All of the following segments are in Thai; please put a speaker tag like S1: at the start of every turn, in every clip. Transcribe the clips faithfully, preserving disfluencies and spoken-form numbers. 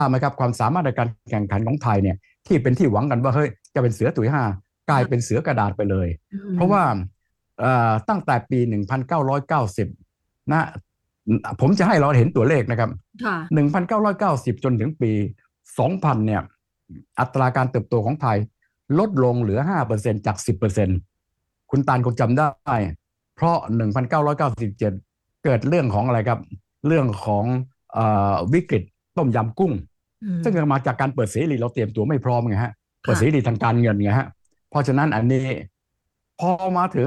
S1: ไหมครับความสามารถในการแข่งขันของไทยเนี่ยที่เป็นที่หวังกันว่าเฮ้ยจะเป็นเสือตุ๋ยห้ากลายเป็น
S2: ค่ะ
S1: เสือกระดาษไปเลย
S2: อื
S1: เพราะว่า
S2: ม
S1: เอ่อตั้งแต่ปีหนึ่งพันเก้าร้อยเก้าสิบนะผมจะให้เราเห็นตัวเลขนะครับ
S2: ค่ะ
S1: หนึ่งพันเก้าร้อยเก้าสิบจนถึงปีสองพันเนี่ยอัตราการเติบโตของไทยลดลงเหลือห้าเปอร์เซ็นต์จากสิบเปอร์เซ็นต์คุณตาลคงจำได้เพราะหนึ่งพันเก้าร้อยเก้าสิบเจ็ดเกิดเรื่องของอะไรครับเรื่องของเอ่อวิกฤตต้มยำกุ้ง
S2: อืม
S1: ซึ่งมาจากการเปิดเสรีเราเตรียมตัวไม่พร้อมไงฮะเปิดเสรี
S2: ค่ะ
S1: ทางการเงินไงฮะเพราะฉะนั้นอันนี้พอมาถึง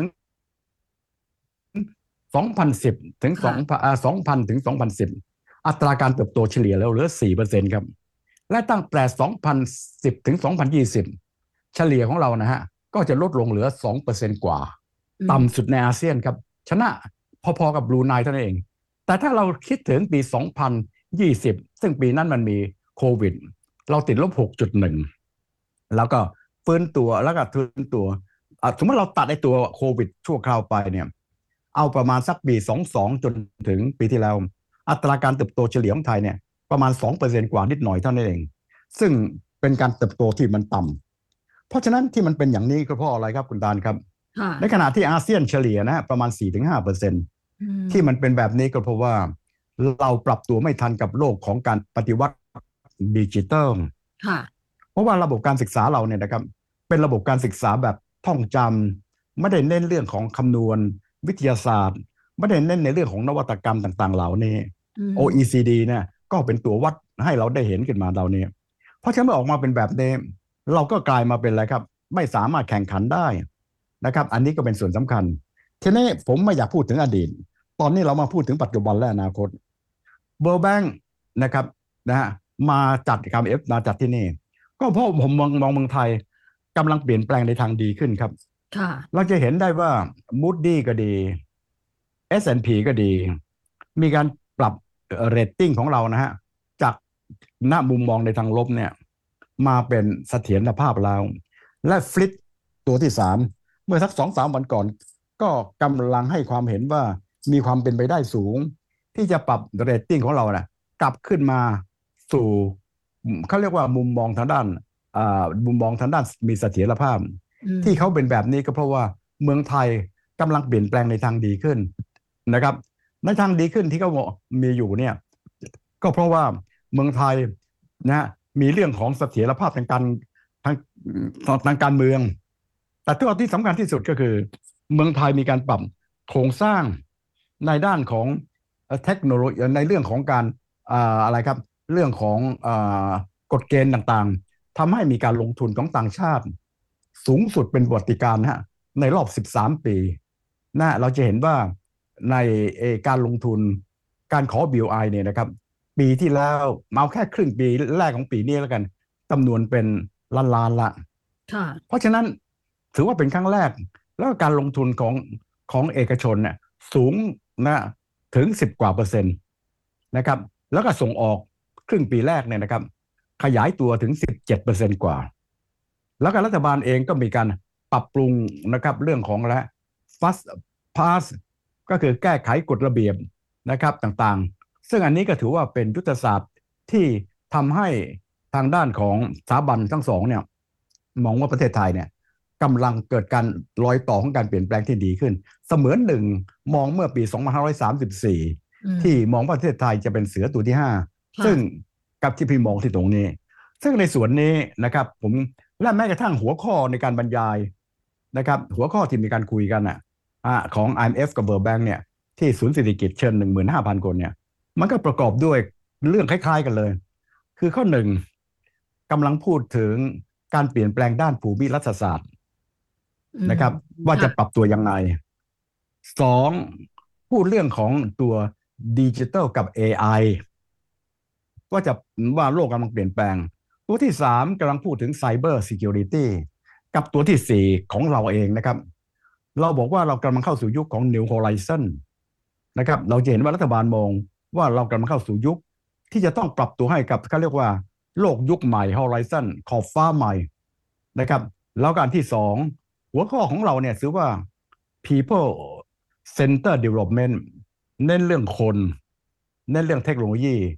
S1: สองพันสิบ ถึง2
S2: ค่ะ
S1: อ่าสองพันถึงสองพันสิบอัตราการเติบโตเฉลี่ยแล้วเหลือสี่เปอร์เซ็นต์ครับและตั้งแต่สองพันสิบถึงสองพันยี่สิบเฉลี่ยของเรานะฮะก็จะลดลงเหลือสองเปอร์เซ็นต์กว่า
S2: อืม
S1: ต่ำสุดในอาเซียนครับชนะพอๆกับบรูไนเท่านั้นเองแต่ถ้าเราคิดถึงปีสองพันยี่สิบซึ่งปีนั้นมันมีโควิดเราติดลบหกจุดหนึ่งแล้วก็ฟื้นตัวแล้วก็ฟื้นตัวอ่ะสมมติเราตัดไอ้ตัวโควิดชั่วคราวไปเนี่ยเอาประมาณสักปีสองพันยี่สิบสองจนถึงปีที่แล้วอัตราการเติบโตเฉลี่ยของไทยเนี่ยประมาณสองเปอร์เซ็นต์กว่านิดหน่อยเท่านั้นเองซึ่งเป็นการเติบโตที่มันต่ำเพราะฉะนั้นที่มันเป็นอย่างนี้ก็เพราะอะไรครับคุณตาลครับ
S2: ค่ะ
S1: ในขณะที่อาเซียนเฉลี่ยนะประมาณสี่ถึงห้าเปอร์เซ็นต์
S2: อืม
S1: ที่มันเป็นแบบนี้ก็เพราะว่าเราปรับตัวไม่ทันกับโลกของการปฏิวัติดิจิทัล
S2: ค่ะ
S1: เพราะว่าระบบการศึกษาเราเนี่ยนะครับเป็นระบบการศึกษาแบบท่องจำไม่ได้เน้นเรื่องของคำนวณวิทยาศาสตร์ไม่ได้เน้นในเรื่องของนวัตกรรมต่างๆเหล่านี้
S2: อืม
S1: โอ อี ซี ดี เนี่ยก็เป็นตัววัดให้เราได้เห็นขึ้นมาเราเนี่ยเพราะฉะนั้นเมื่อออกมาเป็นแบบนี้เราก็กลายมาเป็นอะไรครับไม่สามารถแข่งขันได้นะครับอันนี้ก็เป็นส่วนสำคัญทีนี้ผมไม่อยากพูดถึงอดีตตอนนี้เรามาพูดถึงปัจจุบันและอนาคต World Bank นะครับนะฮะมาจัดการเอฟมาจัดที่นี่ก็เพราะผมมองมองเมืองไทยกำลังเปลี่ยนแปลงในทางดีขึ้นครับ
S2: ค่ะ
S1: เราจะเห็นได้ว่า Moody ก็ดี เอส แอนด์ พี ก็ดีมีการปรับเรตติ้งของเรานะฮะจากหน้ามุมมองในทางลบเนี่ยมาเป็นเสถียรภาพแล้วและฟลิปตัวที่สามเมื่อสักสองสามวันก่อนก็กำลังให้ความเห็นว่ามีความเป็นไปได้สูง ที่จะปรับเรตติ้งของเรานะกลับขึ้นมาสู่เขาเรียกว่ามุมมองทางด้านอ่ามุมมองทางด้านมีเสถียรภาพ
S2: อืม
S1: ที่เขาเป็นแบบนี้ก็เพราะว่าเมืองไทยกำลังเปลี่ยนแปลงในทางดีขึ้นนะครับในทางดีขึ้นที่เขามีอยู่เนี่ยก็เพราะว่าเมืองไทยนะมีเรื่องของเสถียรภาพทางการทางทางการเมืองแต่ที่ที่สำคัญที่สุดก็คือเมืองไทยมีการปรับโครงสร้างในด้านของ เทคโนโลยีในเรื่องของการอ่าอะไรครับเรื่องของอ่ากฎเกณฑ์ต่างๆทำให้มีการลงทุนของต่างชาติสูงสุดเป็นประวัติการณ์นะฮะในรอบสิบสามปีนะเราจะเห็นว่าในเอ่อการลงทุนการขอ บี โอ ไอ เนี่ยนะครับปีที่แล้วเอาแค่ครึ่งปีแรกของปีนี้แล้วกันจำนวนเป็นล้านล้านละ
S2: ค่ะ
S1: เพราะฉะนั้นถือว่าเป็นครั้งแรกแล้วก็การลงทุนของของเอกชนเนี่ยสูงนะถึงสิบกว่าเปอร์เซ็นต์นะครับแล้วก็ส่งออกครึ่งปีแรกเนี่ยนะครับขยายตัวถึงสิบเจ็ดเปอร์เซ็นต์กว่าแล้วก็รัฐบาลเองก็มีการปรับปรุงนะครับเรื่องของและ fast pass ก็คือแก้ไขกฎระเบียบนะครับต่างๆซึ่งอันนี้ก็ถือว่าเป็นยุทธศาสตร์ที่ทำให้ทางด้านของสถาบันทั้งสองเนี่ยมองว่าประเทศไทยเนี่ยกำลังเกิดการรอยต่อของการเปลี่ยนแปลงที่ดีขึ้นเสมือนหนึ่งมองเมื่อปีสองพันห้าร้อยสามสิบสี่
S2: อืม
S1: ที่มองว่าประเทศไทยจะเป็นเสือตัวที่ห้าซึ่ง
S2: ค่ะ
S1: กับที่พี่มองที่ตรงนี้ซึ่งในส่วนนี้นะครับผมและแม้กระทั่งหัวข้อในการบรรยายนะครับหัวข้อที่มีการคุยกันอ่ะของ ไอ เอ็ม เอฟ กับ World Bank เนี่ยที่ศูนย์เศรษฐกิจเชิญหนึ่งหมื่นห้าพันคนเนี่ยมันก็ประกอบด้วยเรื่องคล้ายๆกันเลยคือข้อหนึ่งกำลังพูดถึงการเปลี่ยนแปลงด้านภูมิรัฐศาสตร์
S2: อืม
S1: นะครับว่า
S2: ค่ะ
S1: จะปรับตัวยังไงสองพูดเรื่องของตัวดิจิทัลกับ เอ ไอ ว่าจะว่าโลกกำลังเปลี่ยนแปลงตัวที่สามกำลังพูดถึง Cyber Security กับตัวที่สี่ของเราเองนะครับเราบอกว่าเรากำลังเข้าสู่ยุคของ New Horizon นะครับเราจะเห็นว่ารัฐบาลมองว่าเรากำลังเข้าสู่ยุคที่จะต้องปรับตัวให้กับเขาเรียกว่าโลกยุคใหม่ Horizon ขอบฟ้าใหม่นะครับแล้วการที่สองหัวข้อของเราเนี่ยถือว่า People Center Development เน้นเรื่องคนเน้นเรื่องเทคโนโลยี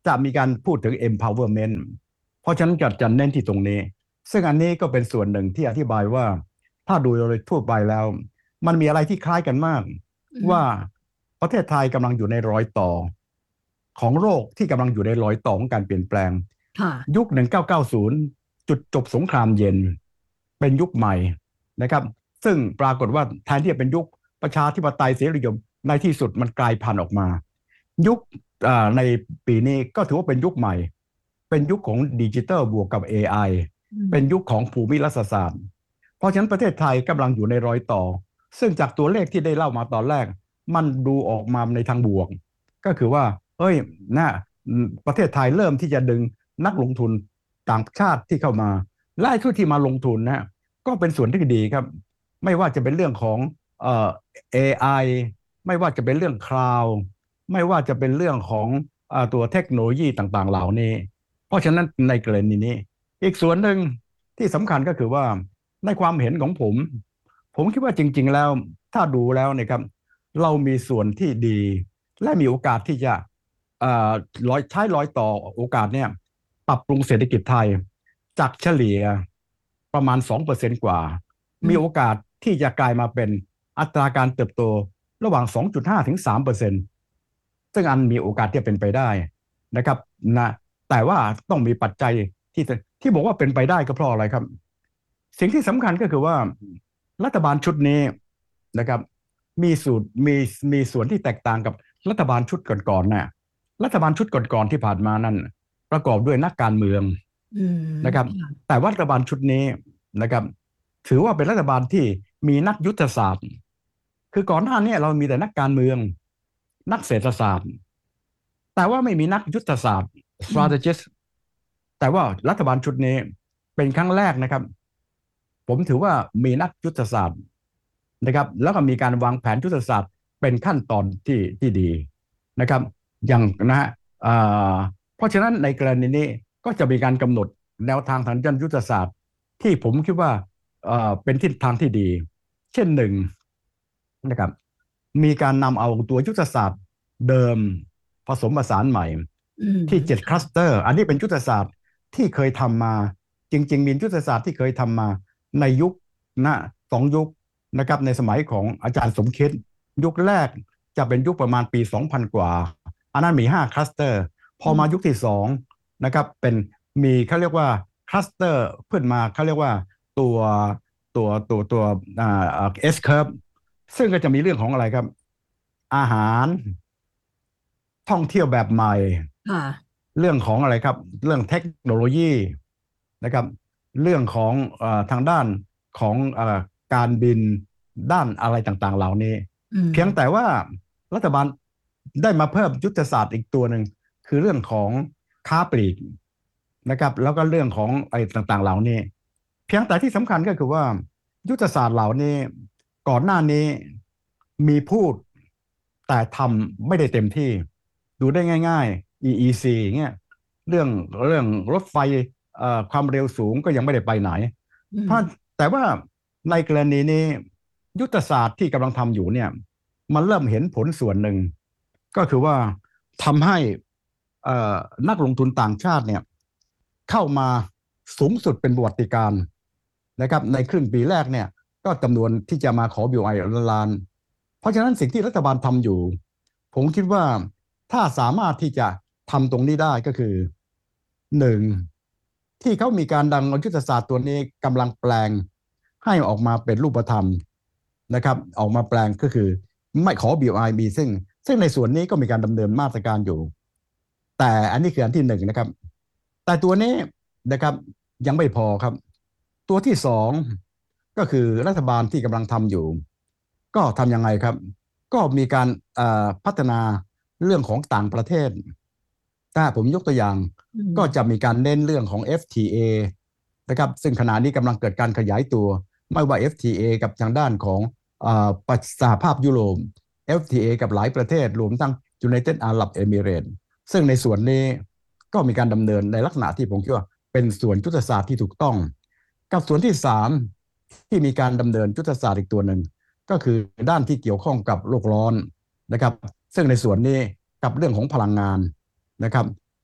S1: จะมีการพูดถึง empowerment เพราะฉะนั้นจะจะเน้นที่ตรงนี้ซึ่งอันนี้ก็เป็นส่วนหนึ่งที่อธิบายว่าถ้าดูโดยทั่วไปแล้วมันมีอะไรที่คล้ายกันมากว่าประเทศไทยกำลังอยู่ในรอยต่อของโลกที่กำลังอยู่ในรอยต่อของการเปลี่ยนแปลงยุคหนึ่งเก้าเก้าศูนย์จุดจบสงครามเย็นเป็นยุคใหม่นะครับซึ่งปรากฏว่าแทนที่จะเป็นยุคประชาธิปไตยเสรีนิยมในที่สุดมันกลายพันธุ์ออกมายุคในปีนี้ก็ถือว่าเป็นยุคใหม่เป็นยุคของดิจิทัลบวกกับ เอ ไอ เป็นยุคของภูมิรัฐศาสตร์เพราะฉะนั้นประเทศไทยกำลังอยู่ในรอยต่อซึ่งจากตัวเลขที่ได้เล่ามาตอนแรกมันดูออกมาในทางบวกก็คือว่าเอ้ยนะประเทศไทยเริ่มที่จะดึงนักลงทุนต่างชาติที่เข้ามาและทุกที่มาลงทุนนะก็เป็นส่วนที่ดีครับไม่ว่าจะเป็นเรื่องของเอ่อ เอ ไอ ไม่ว่าจะเป็นเรื่องคลาวด์ไม่ว่าจะเป็นเรื่องของเอ่อตัวเทคโนโลยีต่างๆเหล่านี้เพราะฉะนั้นในกรณีนี้อีกส่วนหนึ่งที่สำคัญก็คือว่าในความเห็นของผม ผมคิดว่าจริงๆแล้วถ้าดูแล้วนะครับเรามีส่วนที่ดีและมีโอกาสที่จะเอ่อร้อยใช้ร้อยต่อโอกาสเนี่ยปรับปรุงเศรษฐกิจไทยจากเฉลี่ยประมาณ สองเปอร์เซ็นต์ กว่ามีโอกาสที่จะกลายมาเป็นอัตราการเติบโตระหว่าง สองจุดห้า ถึง สามเปอร์เซ็นต์ ซึ่งอันมีโอกาสที่จะเป็นไปได้นะครับนะแต่ว่าต้องมีปัจจัยที่ที่บอกว่าเป็นไปได้ก็เพราะอะไรครับสิ่งที่สำคัญก็คือว่ารัฐบาลชุดนี้นะครับมีสูตรมีมีส่วนที่แตกต่างกับรัฐบาลชุดก่อนๆนะรัฐบาลชุดก่อนๆที่ผ่านมานั้นประกอบด้วยนักการเมืองนะครับแต่ว่ารัฐบาลชุดนี้นะครับถือว่าเป็นรัฐบาลที่มีนักยุทธศาสตร์คือก่อนหน้านี้เรามีแต่นักการเมืองนักเศรษฐศาสตร์แต่ว่าไม่มีนักยุทธศาสตร์ strategist แต่ว่ารัฐบาลชุดนี้เป็นครั้งแรกนะครับผมถือว่ามีนักยุทธศาสตร์นะครับแล้วก็มีการวางแผนยุทธศาสตร์เป็นขั้นตอนที่ที่ดีนะครับอย่างนะฮะเพราะฉะนั้นในกรณีนี้ก็จะมีการกำหนดแนวทางทางด้านยุทธศาสตร์ที่ผมคิดว่าเป็นทิศทางที่ดีเช่นหนึ่งนะครับมีการนำเอาตัวยุทธศาสตร์เดิมผสมผสานใหม่ที่เจ็ดคลัสเตอร์อันนี้เป็นยุทธศาสตร์ที่เคยทำมาจริงๆมียุทธศาสตร์ที่เคยทำมาในยุคนะสองยุคนะครับในสมัยของอาจารย์สมคิดยุคแรกจะเป็นยุคประมาณปีสองพันกว่าอันนั้นมีห้าคลัสเตอร์พอมายุคที่สองนะครับเป็นมีเขาเรียกว่าคลัสเตอร์ขึ้นมาเขาเรียกว่าตัวตัวตัวตัวอ่า S curve ซึ่งก็จะมีเรื่องของอะไรครับอาหารท่องเที่ยวแบบใหม่เรื่องของอะไรครับเรื่องเทคโนโลยีนะครับเรื่องของเอ่อทางด้านของเอ่อการบินด้านอะไรต่างๆเหล่านี้เพียงแต่ว่ารัฐบาลได้มาเพิ่มยุทธศาสตร์อีกตัวหนึ่งคือเรื่องของค้าปลีกนะครับแล้วก็เรื่องของไอ้ต่างๆเหล่านี้เพียงแต่ที่สำคัญก็คือว่ายุทธศาสตร์เหล่านี้ก่อนหน้านี้มีพูดแต่ทำไม่ได้เต็มที่ดูได้ง่ายๆ อี อี ซี เงี้ยเรื่องเรื่องรถไฟความเร็วสูงก็ยังไม่ได้ไปไหนเพราะแต่ว่าในกรณีนี้ยุทธศาสตร์ที่กำลังทำอยู่เนี่ยมันเริ่มเห็นผลส่วนหนึ่งก็คือว่าทำให้นักลงทุนต่างชาติเนี่ยเข้ามาสูงสุดเป็นประวัติการณ์นะครับในครึ่งปีแรกเนี่ยก็จำนวนที่จะมาขอ บี โอ ไอ ล้านเพราะฉะนั้นสิ่งที่รัฐบาลทำอยู่ผมคิดว่าถ้าสามารถที่จะทำตรงนี้ได้ก็คือหนึ่งที่เขามีการดังยุทธศาสตร์ตัวนี้กำลังแปลงให้ออกมาเป็นรูปธรรมนะครับออกมาแปลงก็คือไม่ขอ บี โอ ไอ มีซึ่งซึ่งในส่วนนี้ก็มีการดำเนินมาตรการอยู่แต่อันนี้คืออันที่หนึ่งนะครับแต่ตัวนี้นะครับยังไม่พอครับตัวที่สองก็คือรัฐบาลที่กำลังทำอยู่ก็ทำยังไงครับก็มีการพัฒนาเรื่องของต่างประเทศถ้าผมยกตัวอย่างก็จะมีการเน้นเรื่องของ เอฟ ที เอ นะครับซึ่งขณะนี้กำลังเกิดการขยายตัวไม่ว่า เอฟ ที เอ กับทางด้านของสหภาพยุโรป เอฟ ที เอ กับหลายประเทศรวมทั้ง United Arab Emirates ซึ่งในส่วนนี้ก็มีการดำเนินในลักษณะที่ผมคิดว่าเป็นส่วนยุทธศาสตร์ที่ถูกต้องกับส่วนที่สามที่มีการดำเนินยุทธศาสตร์อีกตัวหนึ่งก็คือด้านที่เกี่ยวข้องกับโลกร้อนนะครับซึ่งในส่วนนี้กับเรื่องของพลังงานนะครับ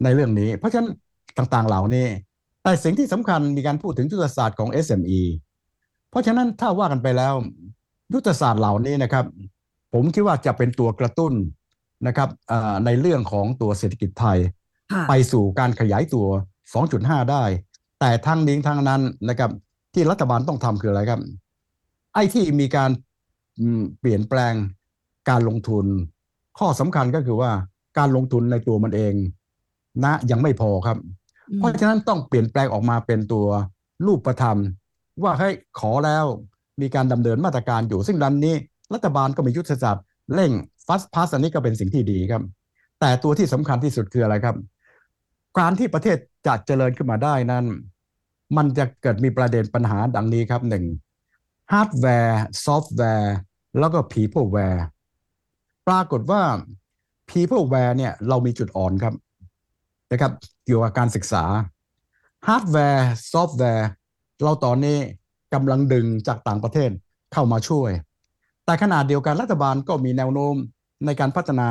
S1: ในเรื่องนี้เพราะฉะนั้นต่างๆเหล่านี้แต่สิ่งที่สำคัญมีการพูดถึงยุทธศาสตร์ของ เอส เอ็ม อี เพราะฉะนั้นถ้าว่ากันไปแล้วยุทธศาสตร์เหล่านี้นะครับผมคิดว่าจะเป็นตัวกระตุ้นนะครับเอ่อในเรื่องของตัวเศรษฐกิจไทย
S2: ค่ะ
S1: ไปสู่การขยายตัว สองจุดห้า ได้แต่ทั้งนี้ทั้งนั้นนะครับที่รัฐบาลต้องทำคืออะไรครับไอ้ที่มีการอืมเปลี่ยนแปลงการลงทุนข้อสำคัญก็คือว่าการลงทุนในตัวมันเองนะยังไม่พอครับ
S2: อืม
S1: เพราะฉะนั้นต้องเปลี่ยนแปลงออกมาเป็นตัวรูปธรรม ว่าให้ขอแล้วมีการดำเนินมาตรการอยู่ซึ่งดันนี้รัฐบาลก็มียุทธศาสตร์เร่งฟัสพาสอันนี้ก็เป็นสิ่งที่ดีครับแต่ตัวที่สำคัญที่สุดคืออะไรครับการที่ประเทศจะเจริญขึ้นมาได้นั้นมันจะเกิดมีประเด็นปัญหาดังนี้ครับหนึ่งฮาร์ดแวร์ซอฟต์แวร์แล้วก็ peopleware ปรากฏว่า peopleware เนี่ยเรามีจุดอ่อนครับนะครับเกี่ยวกับการศึกษาฮาร์ดแวร์ซอฟต์แวร์เราตอนนี้กำลังดึงจากต่างประเทศเข้ามาช่วยแต่ขณะเดียวกันรัฐบาลก็มีแนวโน้มในการพัฒนา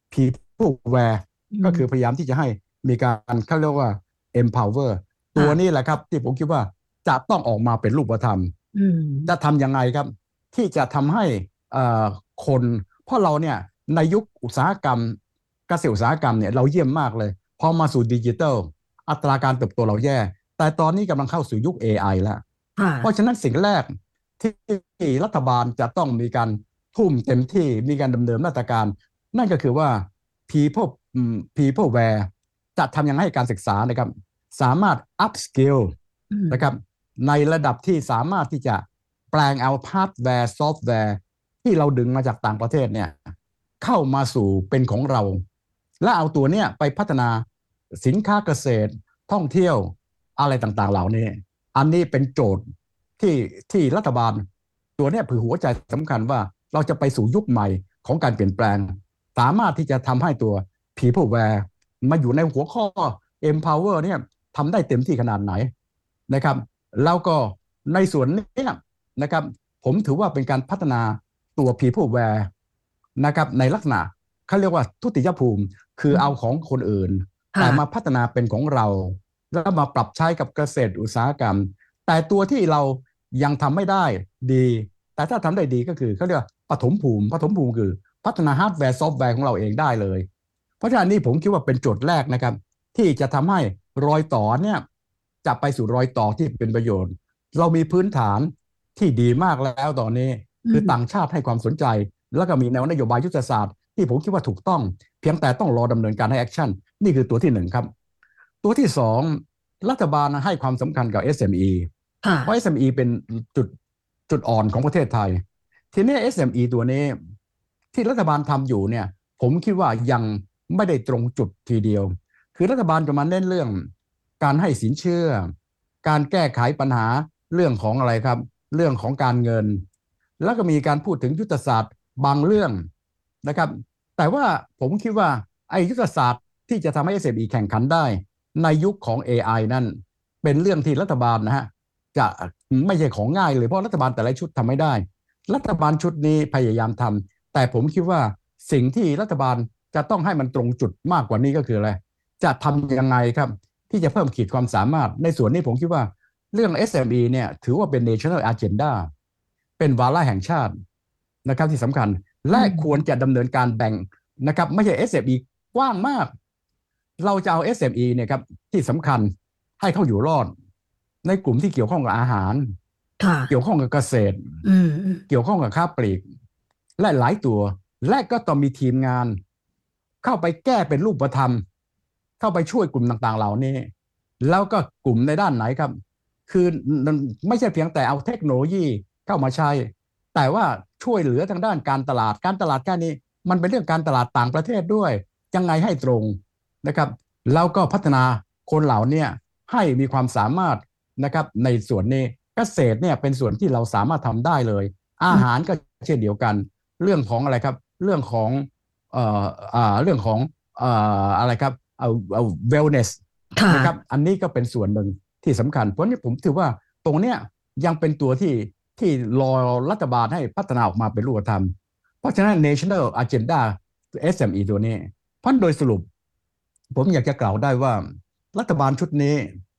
S1: peopleware
S2: อื
S1: ก็คือพ
S2: ม
S1: ยายามที่จะให้มีการเขาเรียกว่า empower ตัวนี้
S2: ค่ะ
S1: แหละครับที่ผมคิดว่าจะต้องออกมาเป็นรูปธรรม
S2: อืม
S1: จะทำยังไงครับที่จะทำให้เอ่อคนเพราะเราเนี่ยในยุคอุตสาหกรรมเกษตรอุตสาหกรรมเนี่ยเราเยี่ยมมากเลยพอมาสู่ดิจิทัลอัตราการเติบโตเราแย่แต่ตอนนี้กำลังเข้าสู่ยุค เอ ไอ แล้ว
S2: ค่ะ
S1: เพราะฉะนั้นสิ่งแรกที่รัฐบาลจะต้องมีการทุ่มเต็มที่มีการดำเนินมาตรการนั่นก็คือว่า people อืม peopleware จะทำยังไงให้การศึกษานะครับสามารถ upskill
S2: อืม
S1: นะครับในระดับที่สามารถที่จะแปลงเอาฮาร์ดแวร์ซอฟต์แวร์ที่เราดึงมาจากต่างประเทศเนี่ยเข้ามาสู่เป็นของเรา และเอาตัวเนี้ยไปพัฒนาสินค้าเกษตรท่องเที่ยวอะไรต่างๆเหล่านี้อันนี้เป็นโจทย์ที่ที่รัฐบาลตัวเนี้ยคือหัวใจสำคัญว่าเราจะไปสู่ยุคใหม่ของการเปลี่ยนแปลงสามารถที่จะทำให้ตัว peopleware มาอยู่ในหัวข้อ empower เนี่ยทำได้เต็มที่ขนาดไหนนะครับแล้วก็ในส่วนนี้นะครับผมถือว่าเป็นการพัฒนาตัว peopleware นะครับในลักษณะเขาเรียกว่าทุติยภูมิคือ
S2: อืม
S1: เอาของคนอื่นแต่
S2: ค่ะ
S1: มาพัฒนาเป็นของเราแล้วมาปรับใช้กับเกษตรอุตสาหกรรมแต่ตัวที่เรายังทำไม่ได้ดีแต่ถ้าทำได้ดีก็คือเขาเรียกว่าปฐมภูมิปฐมภูมิคือพัฒนาฮาร์ดแวร์ซอฟต์แวร์ของเราเองได้เลยเพราะฉะนั้นนี่ผมคิดว่าเป็นโจทย์แรกนะครับที่จะทำให้รอยต่อเนี่ยจะไปสู่รอยต่อที่เป็นประโยชน์เรามีพื้นฐานที่ดีมากแล้วตอนนี้
S2: อืม
S1: คือต่างชาติให้ความสนใจแล้วก็มีแนวนโยบายยุทธศาสตร์ที่ผมคิดว่าถูกต้องเพียงแต่ต้องรอดำเนินการให้แอคชั่นนี่คือตัวที่หนึ่งครับตัวที่สองรัฐบาลให้ความสำคัญกับ เอส เอ็ม อี
S2: ค่ะ
S1: เพราะ เอส เอ็ม อี เป็นจุดจุดอ่อนของประเทศไทยทีนี้ เอส เอ็ม อี ตัวนี้ที่รัฐบาลทำอยู่เนี่ยผมคิดว่ายังไม่ได้ตรงจุดทีเดียวคือรัฐบาลจะมาเน้นเรื่องการให้สินเชื่อการแก้ไขปัญหาเรื่องของอะไรครับเรื่องของการเงินแล้วก็มีการพูดถึงยุทธศาสตร์บางเรื่องนะครับแต่ว่าผมคิดว่าไอ้ยุทธศาสตร์ที่จะทำให้ เอส เอ็ม อี แข่งขันได้ในยุคของ เอ ไอ นั่นเป็นเรื่องที่รัฐบาลนะฮะ จะไม่ใช่ของง่ายเลยเพราะรัฐบาลแต่ละชุดทำไม่ได้รัฐบาลชุดนี้พยายามทำแต่ผมคิดว่าสิ่งที่รัฐบาลจะต้องให้มันตรงจุดมากกว่านี้ก็คืออะไรจะทำยังไงครับที่จะเพิ่มขีดความสามารถในส่วนนี้ผมคิดว่าเรื่อง เอส เอ็ม อี เนี่ยถือว่าเป็น national agenda เป็นวาระแห่งชาตินะครับที่สำคัญ
S2: อื
S1: และควร
S2: ม
S1: จะดำเนินการแบ่งนะครับไม่ใช่ เอส เอ็ม อี กว้างมากเราจะเอา เอส เอ็ม อี เนี่ยครับที่สำคัญให้เขาอยู่รอด ในกลุ่มที่เกี่ยวข้องกับอาหาร
S2: ค่ะ
S1: เกี่ยวข้องกับเกษตร
S2: อืมอืม
S1: เกี่ยวข้องกับค้าปลีกและหลายตัวและก็ต้องมีทีมงานเข้าไปแก้เป็นรูปธรรมเข้าไปช่วยกลุ่มต่างๆเหล่านี้แล้วก็กลุ่มในด้านไหนครับคือไม่ใช่เพียงแต่เอาเทคโนโลยีเข้ามาใช้แต่ว่าช่วยเหลือทางด้านการตลาดการตลาดแค่นี้มันเป็นเรื่องการตลาดต่างประเทศด้วยยังไงให้ตรงนะครับแล้วก็พัฒนาคนเหล่านี้ให้มีความสามารถ นะครับในส่วนนี้เกษตรเนี่ยเป็นส่วนที่เราสามารถทำได้เลยอา
S2: อืม
S1: หารก็เช่นเดียวกันเรื่องของอะไรครับเรื่องของเอ่ออ่าเรื่องของเอ่ออะไรครับเอาเอา wellness
S2: ค่ะ
S1: นะครับอันนี้ก็เป็นส่วนหนึ่งที่สำคัญเพราะนี่ผมถือว่าตรงเนี้ยยังเป็นตัวที่ที่รอรัฐบาลให้พัฒนาออกมาเป็นรูปธรรมเพราะฉะนั้น national agenda เอส เอ็ม อี ตัวนี้เพราะโดยสรุปผมอยากจะกล่าวได้ว่ารัฐบาลชุดนี้